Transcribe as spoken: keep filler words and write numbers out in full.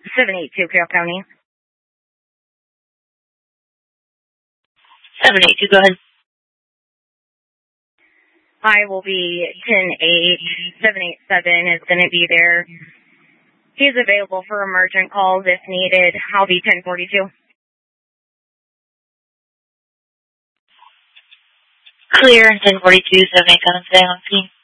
seven eight two, Carroll County. seven eight two, go ahead. I will be ten eight. seven eight seven is going to be there. He's available for emergent calls if needed. I'll be ten forty-two. Clear, ten forty-two, seven eight seven, stay on scene.